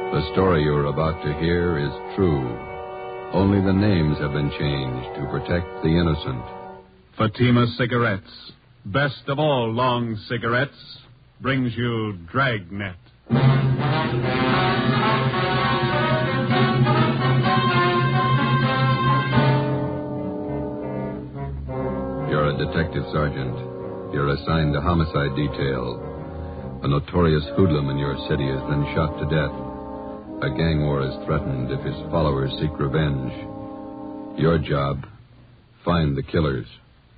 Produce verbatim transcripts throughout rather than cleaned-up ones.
The story you're about to hear is true. Only the names have been changed to protect the innocent. Fatima Cigarettes, best of all long cigarettes, brings you Dragnet. You're a detective sergeant. You're assigned to homicide detail. A notorious hoodlum in your city has been shot to death. A gang war is threatened if his followers seek revenge. Your job, find the killers.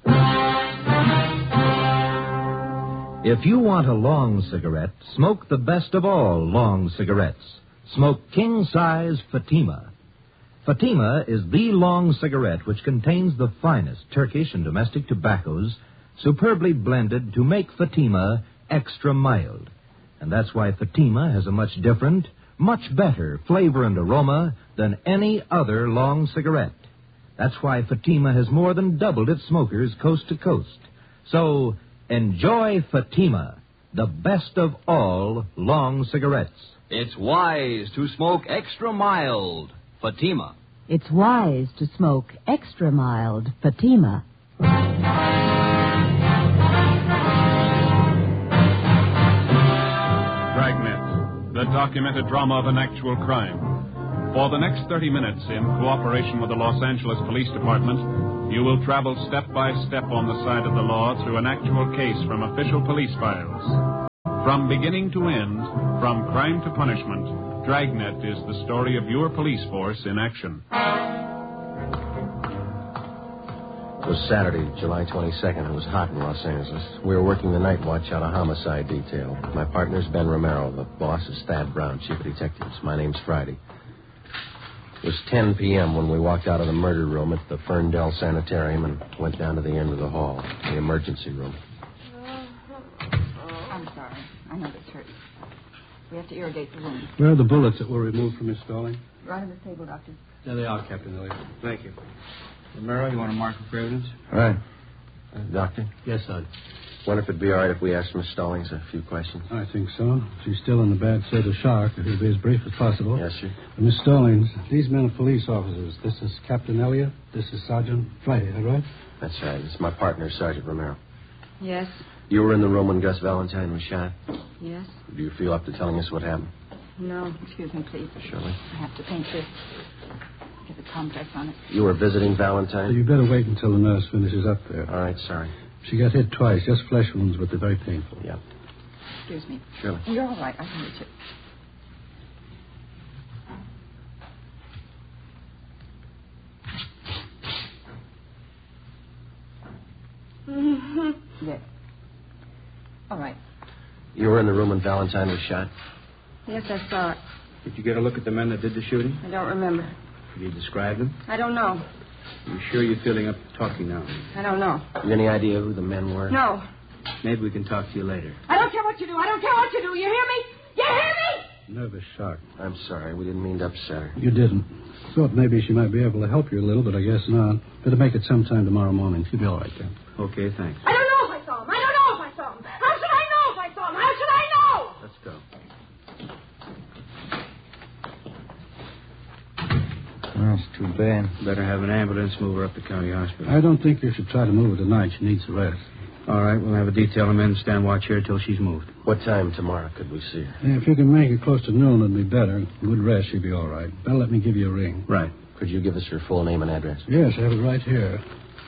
If you want a long cigarette, smoke the best of all long cigarettes. Smoke king-size Fatima. Fatima is the long cigarette which contains the finest Turkish and domestic tobaccos superbly blended to make Fatima extra mild. And that's why Fatima has a much different, much better flavor and aroma than any other long cigarette. That's why Fatima has more than doubled its smokers coast to coast. So, enjoy Fatima, the best of all long cigarettes. It's wise to smoke extra mild Fatima. It's wise to smoke extra mild Fatima. Dragnet, the documented drama of an actual crime. For the next thirty minutes, in cooperation with the Los Angeles Police Department, you will travel step by step on the side of the law through an actual case from official police files. From beginning to end, from crime to punishment, Dragnet is the story of your police force in action. It was Saturday, July twenty-second. It was hot in Los Angeles. We were working the night watch on a homicide detail. My partner's Ben Romero. The boss is Thad Brown, chief of detectives. My name's Friday. It was ten p.m. when we walked out of the murder room at the Ferndale Sanitarium and went down to the end of the hall, the emergency room. I'm sorry. I know this hurts. We have to irrigate the wound. Where are the bullets that were removed from Miss Stalling? Right on the table, Doctor. There they are, Captain Elliott. Thank you. Romero, you want to mark her for evidence? All right. Uh, doctor? Yes, sir. Wonder if it'd be all right if we asked Miss Stallings a few questions. I think so. She's still in the bad state of shock. If it'll be as brief as possible. Yes, sir. Uh, Miss Stallings, these men are police officers. This is Captain Elliott. This is Sergeant Friday, is that right? That's right. It's my partner, Sergeant Romero. Yes. You were in the room when Gus Valentine was shot? Yes. Do you feel up to telling us what happened? No. Excuse me, please. Surely. I have to paint this. Get the complex on it. You were visiting Valentine? So you better wait until the nurse finishes up there. All right, sorry. She got hit twice, just flesh wounds, but they're very painful. Yeah. Excuse me. Surely. You're all right. I can reach it. Mm-hmm. Yes. All right. You were in the room when Valentine was shot? Yes, I saw it. Did you get a look at the men that did the shooting? I don't remember. Could you describe them? I don't know. Are you sure you're feeling up to talking now? I don't know. You any idea who the men were? No. Maybe we can talk to you later. I don't care what you do. I don't care what you do. You hear me? You hear me? Nervous shock. I'm sorry. We didn't mean to upset her. You didn't. Thought maybe she might be able to help you a little, but I guess not. Better make it sometime tomorrow morning. She'll be all right then. Okay, thanks. I don't know if I saw him. I don't know if I saw him. How should I know if I saw him? How should I know? Let's go. That's too bad. Better have an ambulance move her up to county hospital. I don't think you should try to move her tonight. She needs a rest. All right, we'll have a detail of men stand watch here till she's moved. What time tomorrow could we see her? Yeah, if you can make it close to noon, it'd be better. Good rest, she'll be all right. Better let me give you a ring. Right. Could you give us her full name and address? Yes, I have it right here.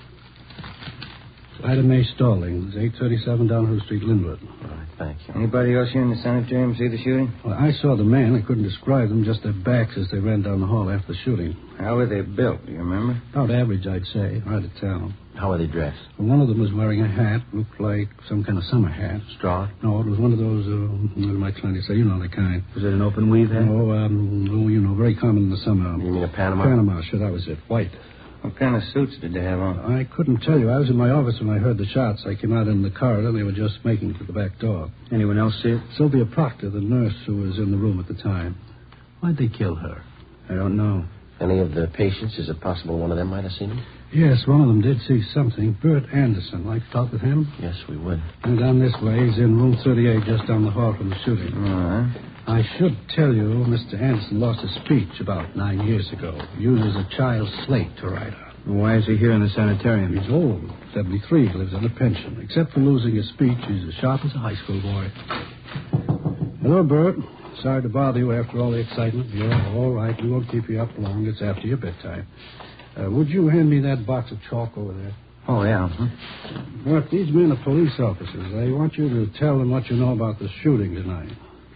Ida Mae Stallings, eight thirty-seven Downhill Street, Linwood. All right, thank you. Anybody else here in the sanitarium see the shooting? Well, I saw the men. I couldn't describe them, just their backs as they ran down the hall after the shooting. How were they built, do you remember? About average, I'd say, right at town. How are they dressed? Well, one of them was wearing a hat, looked like some kind of summer hat. Straw? No, it was one of those, uh, what am I trying to say? You know the kind. Was it an open weave hat? Oh, um, oh, you know, very common in the summer. You mean a Panama? Panama, sure, that was it. White. What kind of suits did they have on? I couldn't tell you. I was in my office when I heard the shots. I came out in the corridor. They were just making it to the back door. Anyone else see it? Sylvia Proctor, the nurse who was in the room at the time. Why'd they kill her? I don't know. Any of the patients? Is it possible one of them might have seen him? Yes, one of them did see something. Bert Anderson. Like to talk with him? Yes, we would. And down this way, he's in room thirty-eight, just down the hall from the shooting. All right. I should tell you, Mister Anderson lost his speech about nine years ago. He uses a child's slate to write on. Why is he here in the sanitarium? He's old, seventy-three, lives on a pension. Except for losing his speech, he's as sharp as a high school boy. Hello, Bert. Sorry to bother you after all the excitement. Yeah, all right. We won't keep you up long. It's after your bedtime. Uh, would you hand me that box of chalk over there? Oh, yeah. Huh? Bert, these men are police officers. They want you to tell them what you know about the shooting tonight.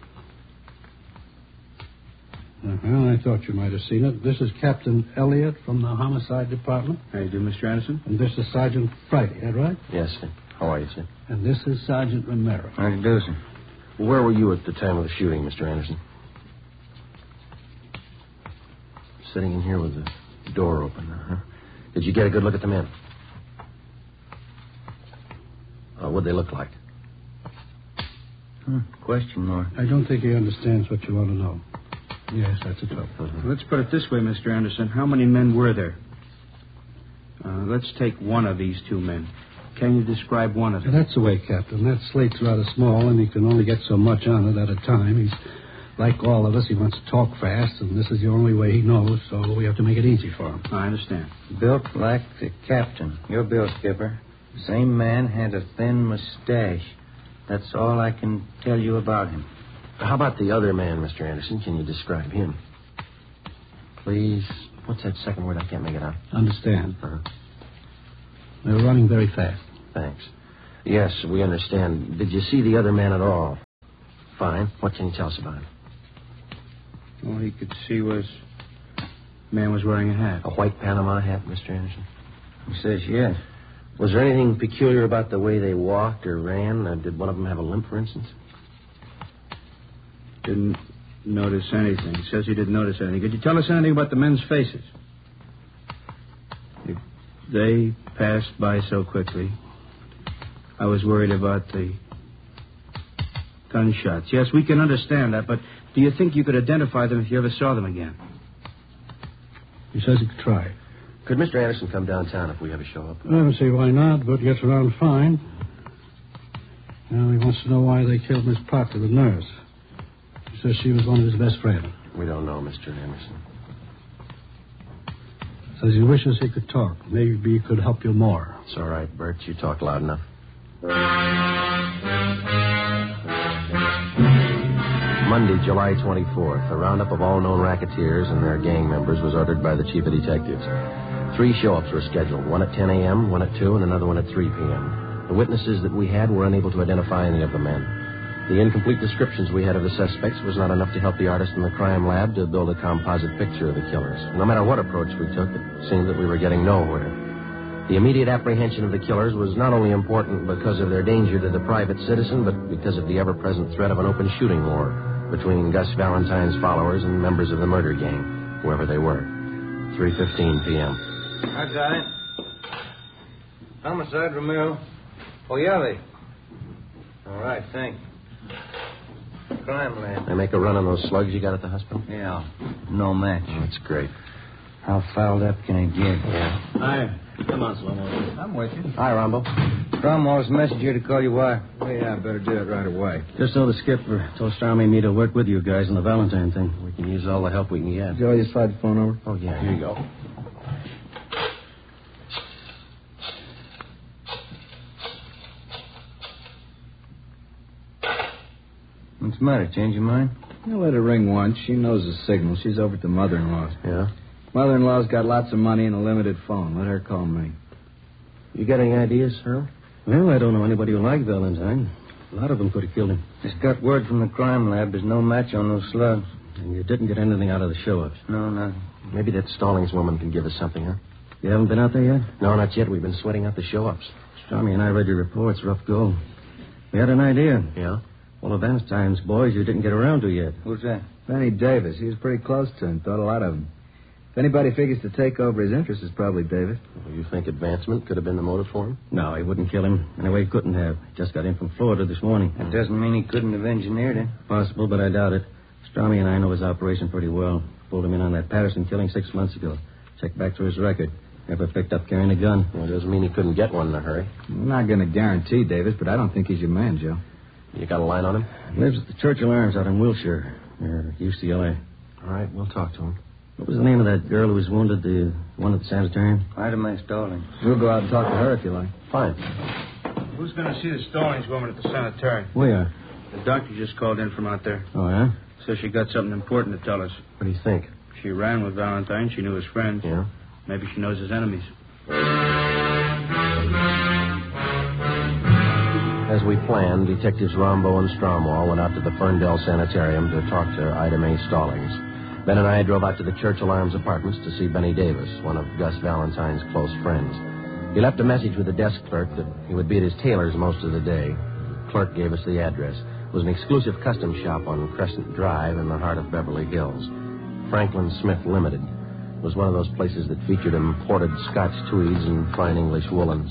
Uh, well, I thought you might have seen it. This is Captain Elliott from the Homicide Department. How you do, Mister Anderson? And this is Sergeant Friday, is that right? Yes, sir. How are you, sir? And this is Sergeant Romero. How do you do, sir? Where were you at the time of the shooting, Mister Anderson? Sitting in here with the door open, huh? Did you get a good look at the men? Uh, what'd they look like? Hmm, question mark. I don't think he understands what you want to know. Yes, that's a tough one. Let's put it this way, Mister Anderson. How many men were there? Uh, let's take one of these two men. Can you describe one of them? That's the way, Captain. That slate's rather small, and he can only get so much on it at a time. He's like all of us. He wants to talk fast, and this is the only way he knows, so we have to make it easy for him. I understand. Built like the captain. You're Bill, Skipper. Same man, had a thin mustache. That's all I can tell you about him. How about the other man, Mister Anderson? Can you describe him? Please. What's that second word? I can't make it out. Understand. Uh-huh. They're running very fast. Thanks. Yes, we understand. Did you see the other man at all? Fine. What can you tell us about him? All he could see was... man was wearing a hat. A white Panama hat, Mister Anderson? He says yes. Was there anything peculiar about the way they walked or ran? Uh, did one of them have a limp, for instance? Didn't notice anything. He says he didn't notice anything. Could you tell us anything about the men's faces? If they passed by so quickly, I was worried about the gunshots. Yes, we can understand that, but do you think you could identify them if you ever saw them again? He says he could try. Could Mister Anderson come downtown if we ever show up? I don't see why not, but gets around fine. Now he wants to know why they killed Miss Proctor, the nurse. He says she was one of his best friends. We don't know, Mister Anderson. Says he wishes he could talk. Maybe he could help you more. It's all right, Bert. You talk loud enough. Monday, July twenty-fourth, a roundup of all known racketeers and their gang members was ordered by the chief of detectives. Three show-ups were scheduled, one at ten a.m., one at two, and another one at three p.m. The witnesses that we had were unable to identify any of the men. The incomplete descriptions we had of the suspects was not enough to help the artist in the crime lab to build a composite picture of the killers. No matter what approach we took, it seemed that we were getting nowhere. The immediate apprehension of the killers was not only important because of their danger to the private citizen, but because of the ever-present threat of an open shooting war between Gus Valentine's followers and members of the murder gang, whoever they were. three fifteen p.m. I got it. Homicide, Romero. Oh, yeah, they. All right, thanks. Crime lab. They make a run on those slugs you got at the hospital? Yeah, no match. Oh, that's great. How fouled up can it get? Yeah. Hi. Come on, Slomo. I'm with you. Hi, Rombo. Cromwell's message here to call you why. Oh, yeah, better do it right away. Just so the skipper told Starmy me to work with you guys on the Valentine thing. We can use all the help we can get. Joe, you slide the phone over? Oh, yeah, here you go. What's the matter? Change your mind? You let her ring once. She knows the signal. She's over at the mother-in-law's. Yeah? Mother-in-law's got lots of money and a limited phone. Let her call me. You got any ideas, Earl? Well, I don't know anybody who liked Valentine. A lot of them could have killed him. Just got word from the crime lab. There's no match on those slugs. And you didn't get anything out of the show-ups. No, no. Maybe that Stallings woman can give us something, huh? You haven't been out there yet? No, not yet. We've been sweating out the show-ups. Stormy and I read your reports. Rough go. We had an idea. Yeah? One of Valentine's boys you didn't get around to yet. Who's that? Benny Davis. He was pretty close to him. Thought a lot of him. If anybody figures to take over his interests, it's probably Davis. Well, you think advancement could have been the motive for him? No, he wouldn't kill him. Anyway, he couldn't have. Just got in from Florida this morning. That doesn't mean he couldn't have engineered it. Possible, but I doubt it. Stormy and I know his operation pretty well. Pulled him in on that Patterson killing six months ago. Checked back through his record. Never picked up carrying a gun. Well, it doesn't mean he couldn't get one in a hurry. I'm not going to guarantee Davis, but I don't think he's your man, Joe. You got a line on him? Lives at the Churchill Arms out in Wilshire. Or U C L A. All right, we'll talk to him. What was the name of that girl who was wounded, the one at the sanitarium? Ida Mae Stallings. We'll go out and talk to her if you like. Fine. Who's going to see the Stallings woman at the sanitarium? We are. The doctor just called in from out there. Oh, yeah? Says she got something important to tell us. What do you think? She ran with Valentine. She knew his friends. Yeah? Maybe she knows his enemies. As we planned, Detectives Rombo and Stromwall went out to the Ferndale Sanitarium to talk to Ida Mae Stallings. Ben and I drove out to the Churchill Arms Apartments to see Benny Davis, one of Gus Valentine's close friends. He left a message with the desk clerk that he would be at his tailor's most of the day. The clerk gave us the address. It was an exclusive custom shop on Crescent Drive in the heart of Beverly Hills. Franklin Smith Limited. It was one of those places that featured imported Scotch tweeds and fine English woolens.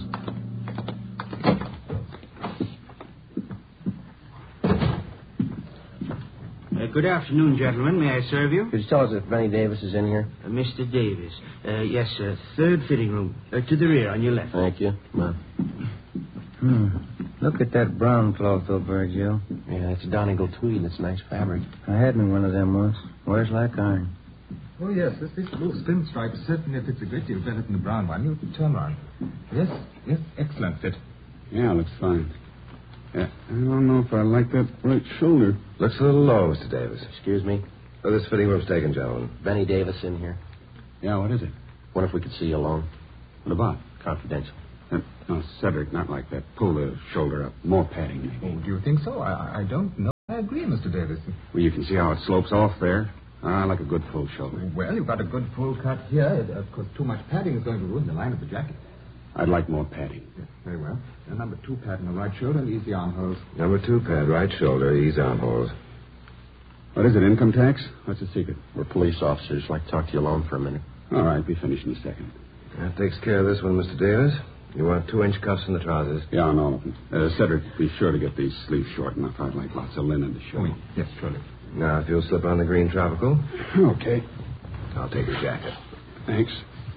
Uh, good afternoon, gentlemen. May I serve you? Could you tell us if Benny Davis is in here? Uh, Mister Davis. Uh, yes, sir. Third fitting room. Uh, to the rear, on your left. Thank you. Come on. Hmm. Look at that brown cloth over there, Joe. Yeah, that's a Donegal tweed. It's nice fabric. I had me one of them once. Wears like iron. Oh, yes. This, this blue spin stripe certainly fits a great deal better than the brown one. You turn around. Yes, yes, excellent fit. Yeah, looks fine. Yeah, I don't know if I like that right shoulder. Looks a little low, Mister Davis. Excuse me? Oh, this fitting room's taken, gentlemen. Benny Davis in here. Yeah, what is it? Wonder if we could see you alone. What about? Confidential. Uh, no, Cedric, not like that. Pull the shoulder up. More padding, maybe. Oh, do you think so? I, I don't know. I agree, Mister Davis. Well, you can see how it slopes off there. I like a good full shoulder. Well, you've got a good full cut here. Of course, too much padding is going to ruin the line of the jacket. I'd like more padding. Yes, very well. A number two pad in the right shoulder and easy armholes. Number two pad, right shoulder, ease armholes. What is it, income tax? What's the secret? We're police officers. Like to talk to you alone for a minute. All right, be finished in a second. That takes care of this one, Mister Davis. You want two-inch cuffs in the trousers? Yeah, on all of them. Uh, Cedric, be sure to get these sleeves short enough. I'd like lots of linen to show. Oh, yes, surely. Now, if you'll slip on the green tropical. Okay. I'll take your jacket. Thanks.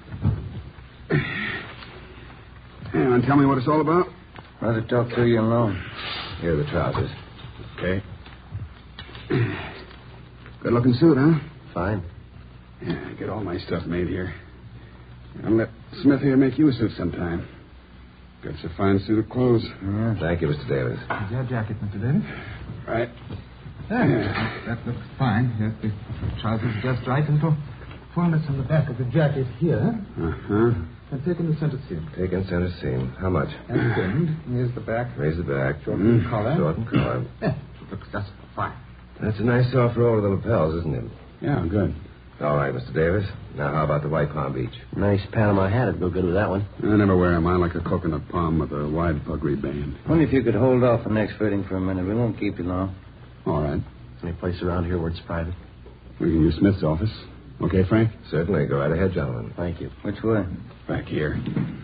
And tell me what it's all about. Rather talk to you alone. Here are the trousers. Okay. Good-looking suit, huh? Fine. Yeah, I get all my stuff made here. I'll let Smith here make you a suit sometime. That's a fine suit of clothes. Yeah. Thank you, Mister Davis. Is your jacket, Mister Davis? Right. Yeah, yeah. That looks fine. Yes, the trousers just right into fullness on the back of the jacket here. Uh-huh. And taking the center seam. Taking center seam. How much? And trimmed. Here's the back. Raise the back. Shorten mm. collar. Shorten collar. Yeah, looks just fine. That's a nice soft roll of the lapels, isn't it? Yeah, good. All right, Mister Davis. Now, how about the white Palm Beach? Nice Panama hat. It'd go good with that one. I never wear them. I like a coconut palm with a wide puggree band. Only if you could hold off the next fitting for a minute. We won't keep you long. All right. Any place around here where it's private? We can use Smith's office. Okay, Frank? Certainly. Go right ahead, gentlemen. Thank you. Which way? Back here.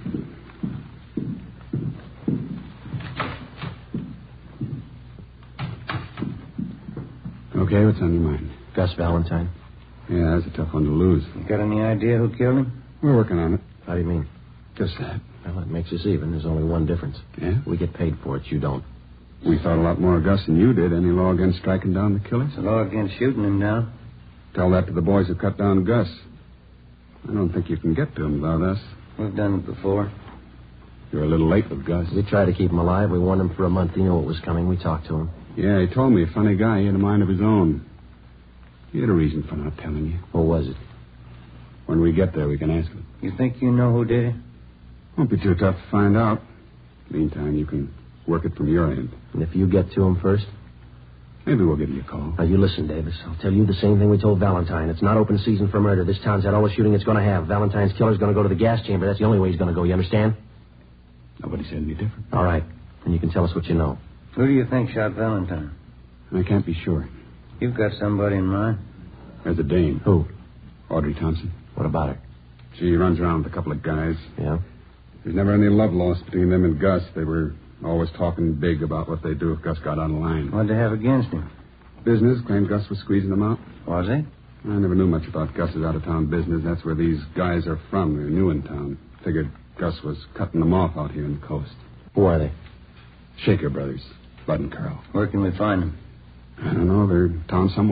Okay, what's on your mind? Gus Valentine. Yeah, that's a tough one to lose. You got any idea who killed him? We're working on it. How do you mean? Just that. Well, that makes us even. There's only one difference. Yeah? We get paid for it. You don't. We thought a lot more of Gus than you did. Any law against striking down the killers? It's a law against shooting him down. Tell that to the boys who cut down Gus. I don't think you can get to him without us. We've done it before. You're a little late with Gus. We tried to keep him alive. We warned him for a month. He knew what was coming. We talked to him. Yeah, he told me. A funny guy. He had a mind of his own. He had a reason for not telling you. What was it? When we get there, we can ask him. You think you know who did it? Won't be too tough to find out. Meantime, you can work it from your end. And if you get to him first? Maybe we'll give you a call. Now, you listen, Davis. I'll tell you the same thing we told Valentine. It's not open season for murder. This town's had all the shooting it's going to have. Valentine's killer's going to go to the gas chamber. That's the only way he's going to go. You understand? Nobody said any different. All right. And you can tell us what you know. Who do you think shot Valentine? I can't be sure. You've got somebody in mind. There's a dame. Who? Audrey Thompson. What about her? She runs around with a couple of guys. Yeah? There's never any love lost between them and Gus. They were always talking big about what they'd do if Gus got on the line. What'd they have against him? Business. Claimed Gus was squeezing them out. Was he? I never knew much about Gus's out-of-town business. That's where these guys are from. They're new in town. Figured Gus was cutting them off out here on the coast. Who are they? Shaker Brothers. Bud and Carl. Where can we find them? I don't know. They're in town somewhere.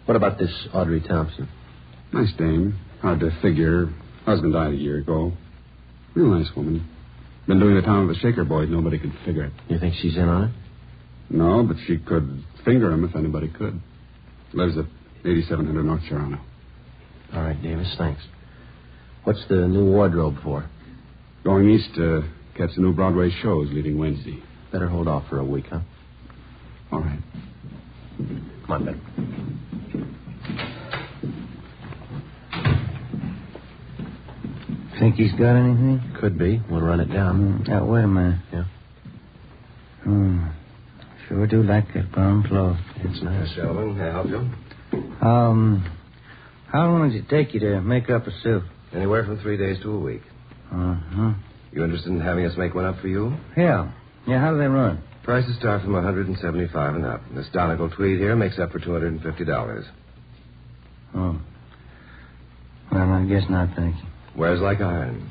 What about this Audrey Thompson? Nice dame. Hard to figure. Husband died a year ago. Real nice woman. Been doing the town with the Shaker boys. Nobody could figure it. You think she's in on it? No, but she could finger him if anybody could. Lives at eighty-seven hundred North Serrano. All right, Davis, thanks. What's the new wardrobe for? Going east to catch the new Broadway shows leaving Wednesday. Better hold off for a week, huh? All right. Come on, Ben. Think he's got anything? Could be. We'll run it down. Mm, uh, wait a minute. Yeah? Hmm. Sure do like that brown cloth. It's nice. Sheldon, can I help you? Um, how long does it take you to make up a suit? Anywhere from three days to a week. Uh-huh. You interested in having us make one up for you? Yeah. Yeah, how do they run? Prices start from one hundred seventy-five and up. This Donegal tweed here makes up for two hundred fifty dollars. Oh. Well, I guess not, thank you. Wears like iron.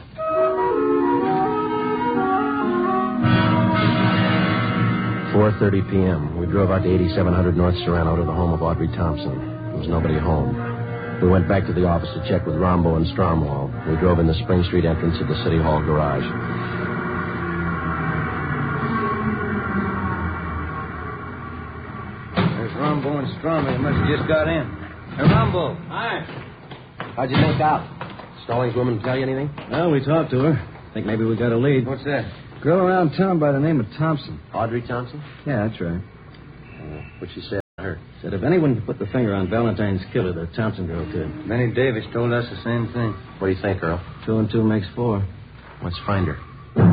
four thirty p.m. We drove out to eighty-seven hundred North Serrano to the home of Audrey Thompson. There was nobody home. We went back to the office to check with Rombo and Stromwell. We drove in the Spring Street entrance of the City Hall garage. There's Rombo and Stromwell. They must have just got in. Hey, Rombo. Hi. How'd you make out? Stallings woman tell you anything? Well, we talked to her. Think maybe we got a lead. What's that? Girl around town by the name of Thompson. Audrey Thompson? Yeah, that's right. Uh, what'd she say about her? Said if anyone could put the finger on Valentine's killer, the Thompson girl could. Benny Davis told us the same thing. What do you think, Earl? Two and two makes four. Let's find her.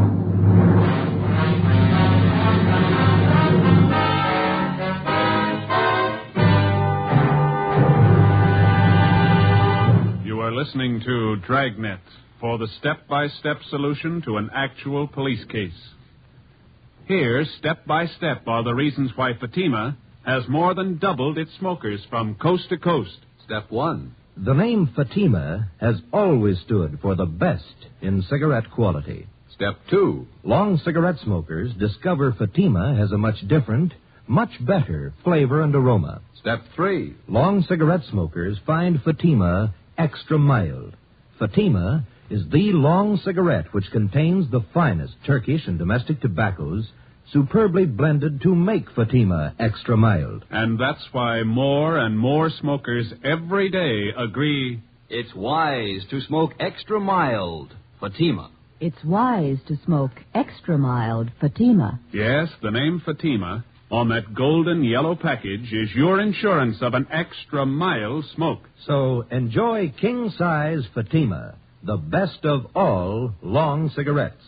You are listening to Dragnet for the step-by-step solution to an actual police case. Here, step by step, are the reasons why Fatima has more than doubled its smokers from coast to coast. Step one. The name Fatima has always stood for the best in cigarette quality. Step two. Long cigarette smokers discover Fatima has a much different, much better flavor and aroma. Step three. Long cigarette smokers find Fatima extra mild. Fatima is the long cigarette which contains the finest Turkish and domestic tobaccos superbly blended to make Fatima extra mild. And that's why more and more smokers every day agree it's wise to smoke extra mild Fatima. It's wise to smoke extra mild Fatima. Yes, the name Fatima on that golden yellow package is your insurance of an extra mild smoke. So enjoy king-size Fatima, the best of all long cigarettes.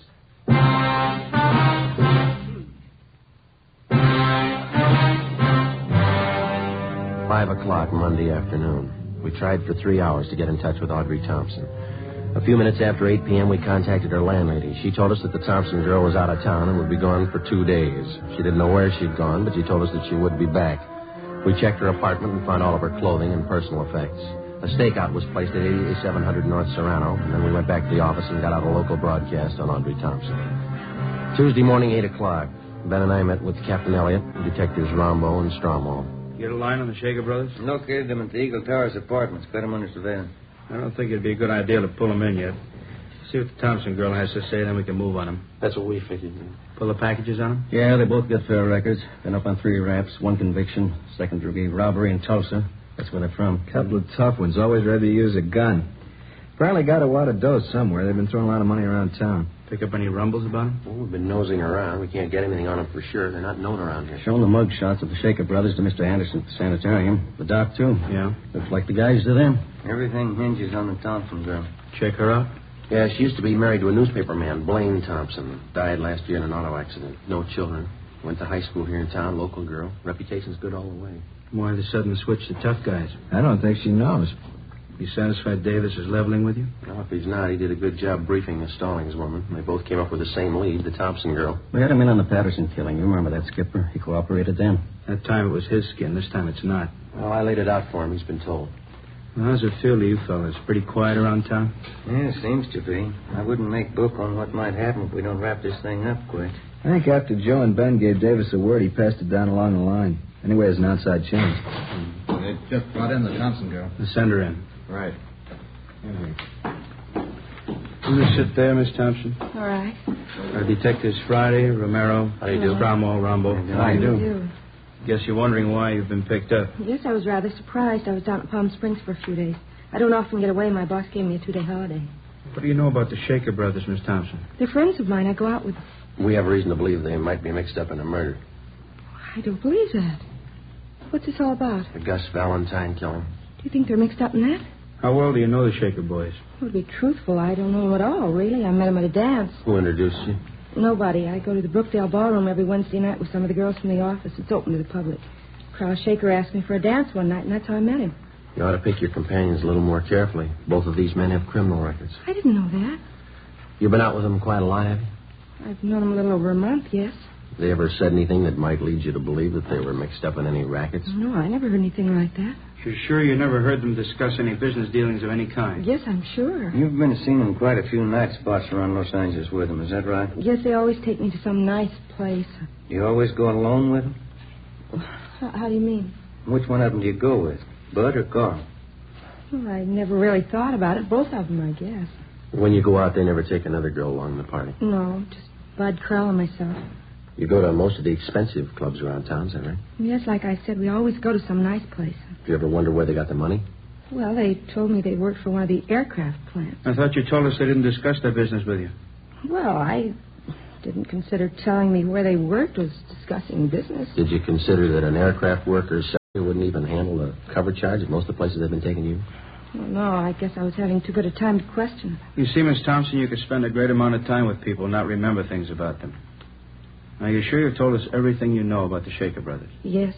Five o'clock Monday afternoon. We tried for three hours to get in touch with Audrey Thompson. A few minutes after eight p.m., we contacted her landlady. She told us that the Thompson girl was out of town and would be gone for two days. She didn't know where she'd gone, but she told us that she would be back. We checked her apartment and found all of her clothing and personal effects. A stakeout was placed at eighty-seven hundred North Serrano, and then we went back to the office and got out a local broadcast on Audrey Thompson. Tuesday morning, eight o'clock. Ben and I met with Captain Elliott, Detectives Rombo and Stromwell. Get a line on the Shaker brothers? Located them at the Eagle Towers apartments. Got them under surveillance. I don't think it'd be a good idea to pull them in yet. See what the Thompson girl has to say, then we can move on them. That's what we figured. Pull the packages on them? Yeah, they both got fair records. Been up on three raps, one conviction, second degree robbery in Tulsa. That's where they're from. Couple of tough ones, always ready to use a gun. Probably got a wad of dough somewhere. They've been throwing a lot of money around town. Pick up any rumbles about them? Well, we've been nosing around. We can't get anything on them for sure. They're not known around here. Shown the mug shots of the Shaker brothers to Mister Anderson at the sanitarium. The doc, too. Yeah. Looks like the guys to them. Everything hinges on the Thompson girl. Check her out? Yeah, she used to be married to a newspaper man, Blaine Thompson. Died last year in an auto accident. No children. Went to high school here in town, local girl. Reputation's good all the way. Why the sudden switch to tough guys? I don't think she knows. You satisfied Davis is leveling with you? Well, if he's not, he did a good job briefing the Stallings woman. They both came up with the same lead, the Thompson girl. We had him in on the Patterson killing. You remember that, Skipper? He cooperated then. That time it was his skin. This time it's not. Well, I laid it out for him. He's been told. Well, how's it feel to you fellas? Pretty quiet around town? Yeah, it seems to be. I wouldn't make book on what might happen if we don't wrap this thing up quick. I think after Joe and Ben gave Davis a word, he passed it down along the line. Anyway, it's an outside chance. They just brought in the Thompson girl. Send her in. Right. You just sit there, Miss Thompson. All right. Our detectives Friday, Romero, How do you do? Stramo, Rambo. How do you do? Guess you're wondering why you've been picked up. Yes, I was rather surprised. I was down at Palm Springs for a few days. I don't often get away. My boss gave me a two-day holiday. What do you know about the Shaker brothers, Miss Thompson? They're friends of mine. I go out with them. We have reason to believe they might be mixed up in a murder. I don't believe that. What's this all about? The Gus Valentine killing. Do you think they're mixed up in that? How well do you know the Shaker boys? Well, to be truthful, I don't know them at all, really. I met them at a dance. Who introduced you? Nobody. I go to the Brookdale Ballroom every Wednesday night with some of the girls from the office. It's open to the public. Carl Shaker asked me for a dance one night, and that's how I met him. You ought to pick your companions a little more carefully. Both of these men have criminal records. I didn't know that. You've been out with them quite a lot, have you? I've known them a little over a month, yes. Have they ever said anything that might lead you to believe that they were mixed up in any rackets? No, I never heard anything like that. You're sure you never heard them discuss any business dealings of any kind? Yes, I'm sure. You've been seeing them quite a few night spots around Los Angeles with them, is that right? Yes, they always take me to some nice place. You always go alone with them? How, how do you mean? Which one of them do you go with, Bud or Carl? Well, I never really thought about it. Both of them, I guess. When you go out, they never take another girl along the party. No, just Bud, Carl, and myself. You go to most of the expensive clubs around town, is that right? Yes, like I said, we always go to some nice place. Do you ever wonder where they got the money? Well, they told me they worked for one of the aircraft plants. I thought you told us they didn't discuss their business with you. Well, I didn't consider telling me where they worked was discussing business. Did you consider that an aircraft worker's salary wouldn't even handle a cover charge at most of the places they've been taking you? Well, no, I guess I was having too good a time to question. You see, Miss Thompson, you could spend a great amount of time with people and not remember things about them. Now, you're sure you've told us everything you know about the Shaker brothers? Yes.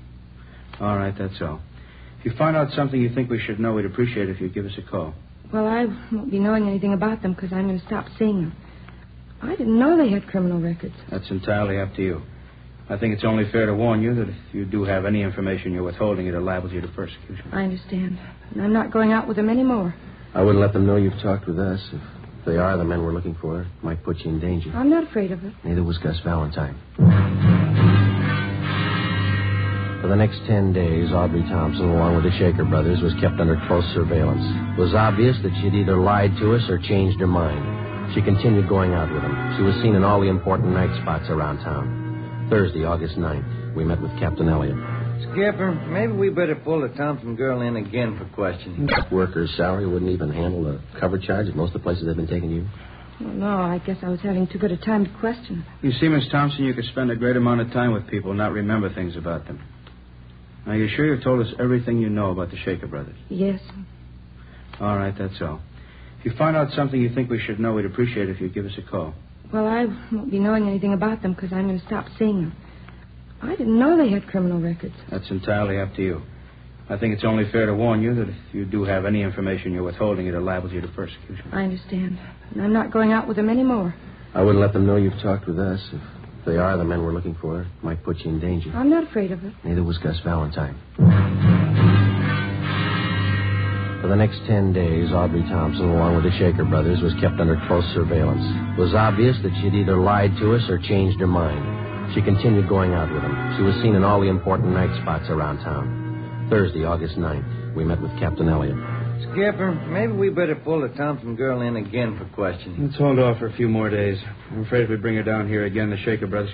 All right, that's all. If you find out something you think we should know, we'd appreciate it if you'd give us a call. Well, I won't be knowing anything about them because I'm going to stop seeing them. I didn't know they had criminal records. That's entirely up to you. I think it's only fair to warn you that if you do have any information you're withholding, it liable you to persecution. I understand. And I'm not going out with them anymore. I wouldn't let them know you've talked with us. If they are the men we're looking for, it might put you in danger. I'm not afraid of it. Neither was Gus Valentine. For the next ten days, Audrey Thompson, along with the Shaker brothers, was kept under close surveillance. It was obvious that she'd either lied to us or changed her mind. She continued going out with them. She was seen in all the important night spots around town. Thursday, August ninth, we met with Captain Elliott. Skipper, maybe we better pull the Thompson girl in again for questioning. Worker's salary wouldn't even handle a cover charge at most of the places they've been taking you. Well, no, I guess I was having too good a time to question. You see, Miss Thompson, you could spend a great amount of time with people and not remember things about them. Now, you're sure you've told us everything you know about the Shaker brothers? Yes. All right, that's all. If you find out something you think we should know, we'd appreciate it if you'd give us a call. Well, I won't be knowing anything about them because I'm going to stop seeing them. I didn't know they had criminal records. That's entirely up to you. I think it's only fair to warn you that if you do have any information you're withholding, it liable you to persecution. I understand. And I'm not going out with them anymore. I wouldn't let them know you've talked with us. If they are the men we're looking for, it might put you in danger. I'm not afraid of it. Neither was Gus Valentine. For the next ten days, Audrey Thompson, along with the Shaker brothers, was kept under close surveillance. It was obvious that she'd either lied to us or changed her mind. She continued going out with them. She was seen in all the important night spots around town. Thursday, August ninth, we met with Captain Elliott. Skipper, maybe we better pull the Thompson girl in again for questioning. Let's hold off for a few more days. I'm afraid if we bring her down here again, the Shaker brothers